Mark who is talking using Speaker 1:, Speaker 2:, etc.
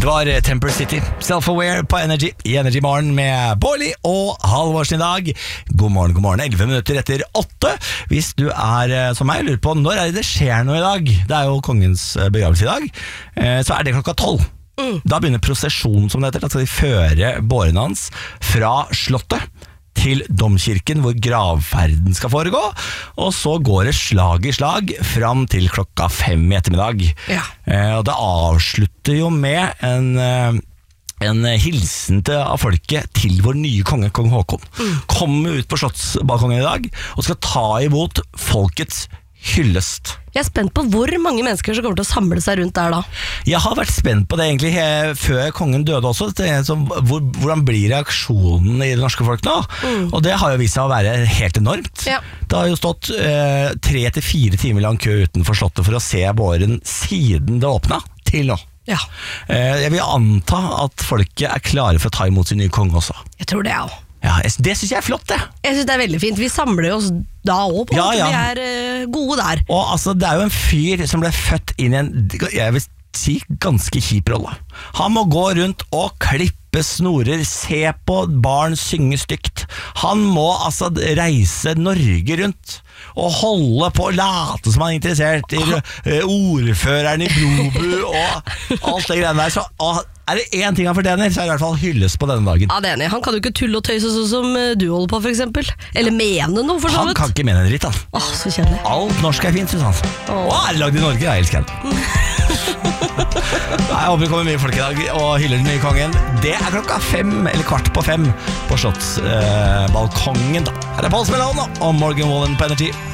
Speaker 1: Det var Temper City, Self-Aware på Energy i Energy Morgen med Bårli og Halvorsen i dag. God morgen, 11 minutter etter 8. Hvis du som meg lurer på når det skjer noe i dag, det jo kongens begravelse i dag, så det klokka 12. Da begynner prosesjonen, som det heter. Da skal de føre båren hans fra slottet til domkirken hvor gravferden skal foregå, og så går det slag i slag fram til klokka 5 i ettermiddag. Og det avslutter jo med en hilsen av folket til vår nye konge, kong Håkon. Kommer ut på slottsbalkongen i dag og skal ta imot folkets hyllest.
Speaker 2: Jeg spent på hvor mange mennesker som kommer til å samle seg rundt der da.
Speaker 1: Jeg har vært spent på det egentlig før kongen døde også. Hvordan blir reaksjonen i det norske folk nå? Og det har jo vist seg å være helt enormt. Det har jo stått 3-4 timer lang kø utenfor slottet for å se båren siden det åpnet til nå. Jeg vil anta at folket klare for å ta imot sin nye konge også.
Speaker 2: Jeg tror det også.
Speaker 1: Ja, det synes jeg flott det.
Speaker 2: Jeg synes det veldig fint. Vi samler oss da også på at vi gode der.
Speaker 1: Og altså, det jo en fyr som ble født inn i en, jeg vil si, ganske kjip rolle. Han må gå rundt og klippe snorer, se på barn synge stygt. Han må altså reise Norge rundt og holde på å late som han interessert i ordføreren i Brobu og alt det greiene der. Så det en ting han fortjener, så det i hvert fall hylles på denne dagen.
Speaker 2: Ja, det enig. Han kan jo ikke tulle og tøyse sånn som du holder på, for eksempel. Eller mene noe, for så vidt.
Speaker 1: Han kan ikke mene en dritt, han.
Speaker 2: Så kjedelig.
Speaker 1: Alt norsk fint, synes han. Og lagd i Norge, jeg elsker han. Jeg håper det kommer mye folk i dag og hyller den nye kongen. Det klokka 5, eller 4:15 på slottsbalkongen. Her Pål Smeland og Morgan Wallen på Energy.